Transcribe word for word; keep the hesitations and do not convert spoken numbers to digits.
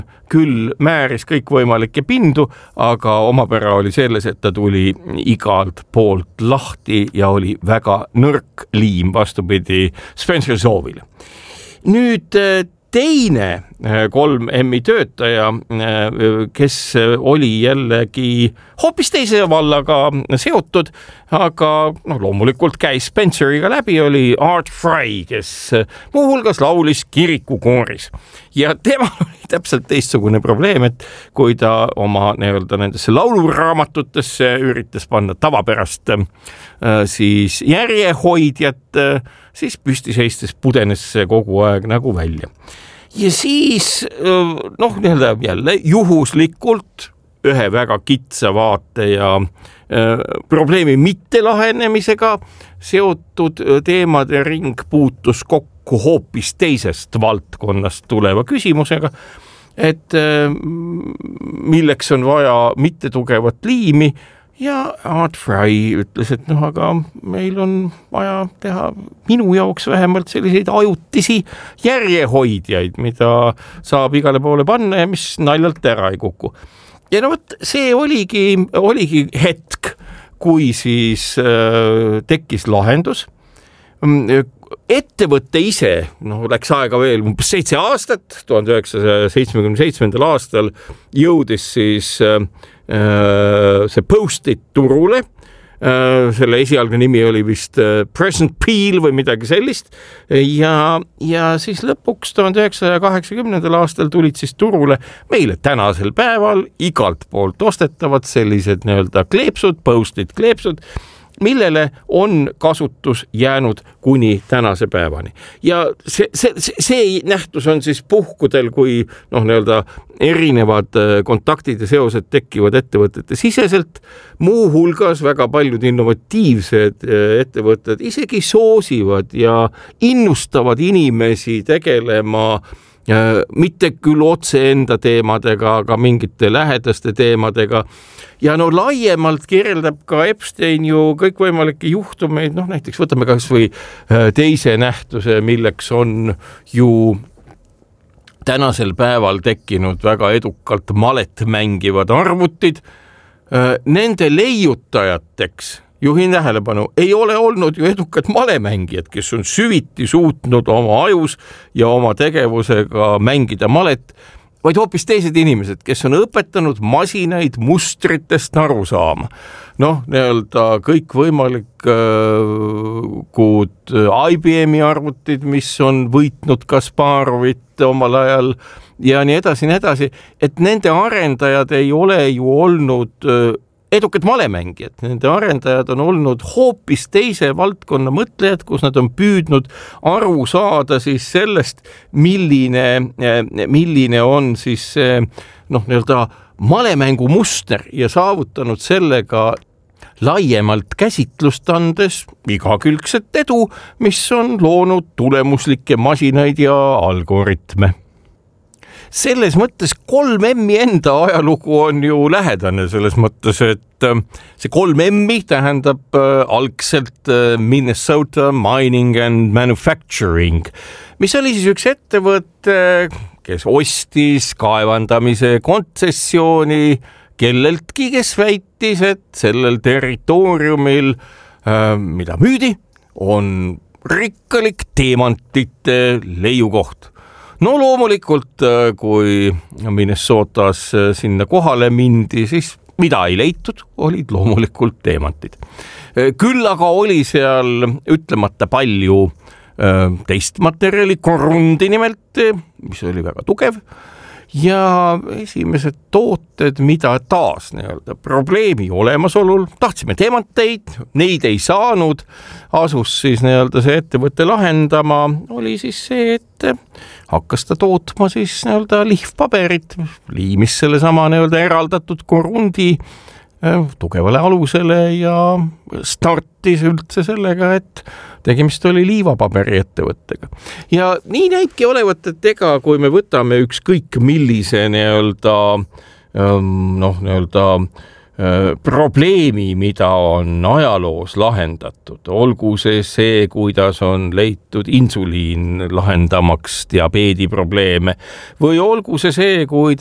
küll määris kõikvõimalikke pindu, aga omapära oli selles, et ta tuli igalt poolt lahti ja oli väga nõrk liim vastupidi Spencer Zoovile. Nüüd teine kolm M-i töötaja, kes oli jällegi hoopis teise vallaga seotud, aga no, loomulikult käis Spenceriga läbi, oli Art Fry, kes muuhulgas laulis kirikukooris. Ja tema oli täpselt teistsugune probleem, et kui ta oma nii-öelda nendesse lauluraamatutesse üritas panna tavapärast siis järjehoidjat, siis püsti seistes pudenes kogu aeg nagu välja. Ja siis, noh, nii-öelda jälle juhuslikult ühe väga kitsa vaate ja probleemi mitte lahenemisega seotud teemade ring puutus kokku hoopis teisest valdkonnast tuleva küsimusega, et milleks on vaja mitte tugevat liimi. Ja Art Fry ütles, et noh, aga meil on vaja teha minu jaoks vähemalt selliseid ajutisi järjehoidjaid, mida saab igale poole panna ja mis naljalt ära ei kuku. Ja no võt, see oligi, oligi hetk, kui siis äh, tekkis lahendus. Ettevõtte ise, noh, läks aega veel seitse aastat, tuhande üheksasaja seitsmekümne seitsmendal aastal jõudis siis äh, see Post-it turule. Selle esialgne nimi oli vist Present Peel või midagi sellist. Ja, ja siis lõpuks tuhande üheksasaja kaheksakümnendal aastal tulid siis turule meile tänasel päeval igalt poolt ostetavad sellised nii-öelda kleepsud, Post-it kleepsud, millele on kasutus jäänud kuni tänase päevani. Ja see, see, see nähtus on siis puhkudel, kui noh, nii-öelda erinevad kontaktid ja seosed tekivad ettevõtete siseselt, muuhulgas väga paljud innovatiivsed ettevõtted isegi soosivad ja innustavad inimesi tegelema mitte küll otse enda teemadega, aga mingite lähedaste teemadega. Ja no laiemalt kirjeldab ka Epstein ju kõikvõimalikke juhtumeid, noh näiteks võtame kas või teise nähtuse, milleks on ju tänasel päeval tekkinud väga edukalt malet mängivad arvutid. Nende leiutajateks, juhin tähelepanu, ei ole olnud ju edukad malemängijad, kes on süviti suutnud oma ajus ja oma tegevusega mängida malet, vaid hoopis teised inimesed, kes on õpetanud masinaid mustritest aru saama. Noh, nii-öelda kõikvõimalikud I B M-i arvutid, mis on võitnud Kasparovit omal ajal ja nii edasi, nii edasi, et nende arendajad ei ole ju olnud edukad malemängijad, nende arendajad on olnud hoopis teise valdkonna mõtlejad, kus nad on püüdnud aru saada siis sellest, milline, milline on siis noh, nii-öelda malemängu muster ja saavutanud sellega laiemalt käsitlust andes igakülgset edu, mis on loonud tulemuslikke masinaid ja algoritme. Selles mõttes kolm M-i enda ajalugu on ju lähedane selles mõttes, et see kolm M-i tähendab algselt Minnesota Mining and Manufacturing, mis oli siis üks ettevõte, kes ostis kaevandamise kontsessiooni kelleltki, kes väitis, et sellel territooriumil, mida müüdi, on rikkalik teemantite leiukoht. No loomulikult, kui Minnesotas sinna kohale mindi, siis mida ei leitud, olid loomulikult teemantid. Küll aga oli seal ütlemata palju teist materjali, korundi nimelt, mis oli väga tugev, ja esimesed tooted, mida taas nii-öelda probleemi olemasolul, tahtsime teemanteid, neid ei saanud, asus siis nii-öelda see ettevõtte lahendama, oli siis see, et hakkas ta tootma siis nii-öelda lihvpaberit, liimis selle sama nii-öelda eraldatud korundi tugevale alusele ja startis üldse sellega, et tegemist oli liivapaberi ettevõttega. Ja nii näibki olevat, et ega kui me võtame ükskõik millise nii-öelda noh, nii-öelda probleemi, mida on ajaloos lahendatud, olgu see see, kuidas on leitud insuliin lahendamaks diabeedi probleeme või olgu see see, kui